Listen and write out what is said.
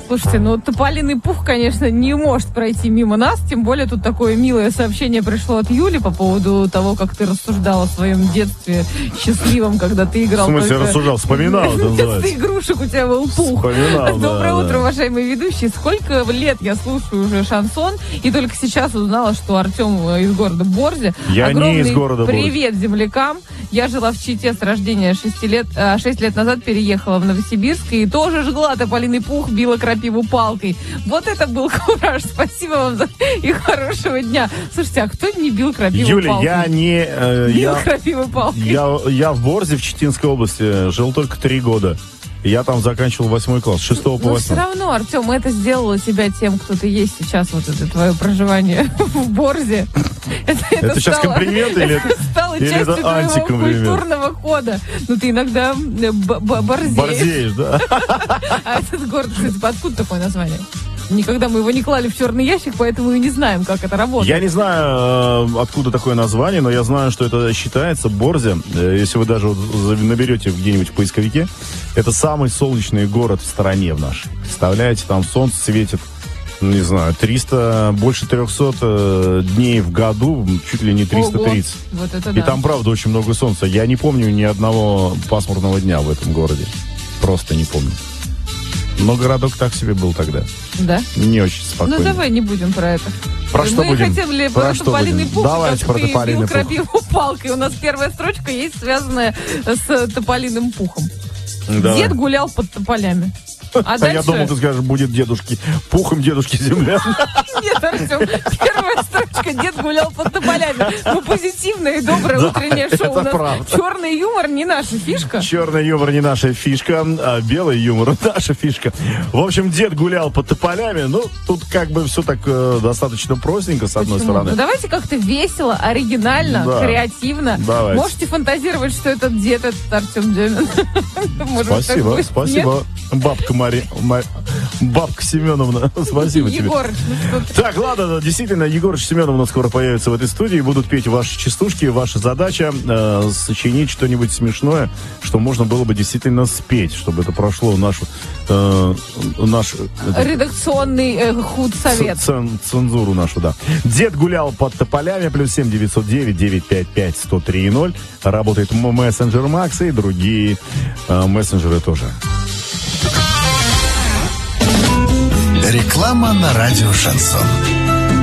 Слушайте, ну Тополиный пух, конечно, не может пройти мимо нас, тем более тут такое милое сообщение пришло от Юли по поводу того, как ты рассуждал о своем детстве счастливом, когда ты играл. В смысле, рассуждал, вспоминал, это называется. Вместо игрушек у тебя был пух. Вспоминал, Доброе утро, да. уважаемые ведущие. Сколько лет я слушаю уже шансон, и только сейчас узнала, что Артем из города Борзе. Я Огромный не из города Борзе. привет землякам. Я жила в Чите с рождения 6 лет, 6 лет назад переехала в Новосибирск и тоже жгла тополиный пух, била крапиву палкой. Вот это был кураж. Спасибо вам за и хорошего дня. Слушайте, а кто не бил крапиву Юля, палкой? я не... Бил крапиву палкой. Я в Борзе, в Читинской области, жил только 3 года. Я там заканчивал 8 класс, с 6 по 8. Но все равно, Артем, это сделало тебя тем, кто ты есть сейчас, вот это твое проживание в Борзе. Это сейчас комплимент или это стало или частью это твоего антикомплимент? культурного кода. Ну, ты иногда борзеешь. Борзеешь, да? А этот город, кстати, откуда такое название? Никогда мы его не клали в черный ящик, поэтому и не знаем, как это работает. Я не знаю, откуда такое название, но я знаю, что это считается Борзе. Если вы даже вот наберете где-нибудь в поисковике, это самый солнечный город в стране в нашей. Представляете, там солнце светит, не знаю, больше 300 дней в году, чуть ли не 330. Ого, вот это И да. там, правда, очень много солнца. Я не помню ни одного пасмурного дня в этом городе. Просто не помню. Но городок так себе был тогда. Да? Не очень спокойно. Ну, давай не будем про это. Про что Мы будем? хотели Про про что тополиный будем? пух, Давайте как про ты тополиный бил пух. крапиву палкой. У нас первая строчка есть, связанная с тополиным пухом. Да. Дед гулял под тополями. А А дальше... я думал, ты скажешь, будет дедушки. Пухом дедушки земля. Нет, Артем, первая строчка «Дед гулял под тополями». Ну, позитивное и доброе утреннее шоу. это У нас правда. черный юмор не наша фишка. Черный юмор не наша фишка, а белый юмор наша фишка. В общем, дед гулял под тополями. Ну, тут как бы все так достаточно простенько, с одной Почему? стороны. Ну, давайте как-то весело, оригинально, Да. креативно. Давайте. Можете фантазировать, что этот дед, этот Артем Демин. Может, так Спасибо, будет? спасибо, бабка бабка Семеновна. Спасибо Нет? тебе. Егорыч, ну что ты? Так, ладно, действительно, Егорыч Семеновна скоро появится в этой студии, будут петь ваши частушки. Ваша задача сочинить что-нибудь смешное, что можно было бы действительно спеть, чтобы это прошло наш Редакционный худсовет. цензуру нашу, да. Дед гулял под тополями, +7 909 955 103 0. Работает мессенджер Макса и другие мессенджеры тоже. Реклама на радио «Шансон».